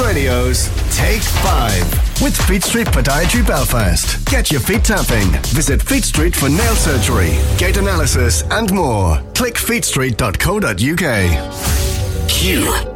Radio's Take 5 with Feet Street Podiatry Belfast. Get your feet tapping. Visit Feet Street for nail surgery, gait analysis and more. Click feetstreet.co.uk. Q